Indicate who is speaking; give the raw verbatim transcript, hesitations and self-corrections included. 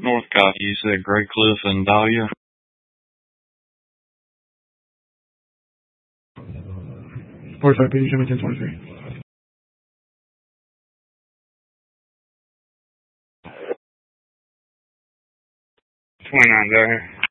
Speaker 1: Northcott, you said Grey Cliff and Dahlia?
Speaker 2: forty-five page, Jimmy ten twenty-three.
Speaker 3: twenty-nine there.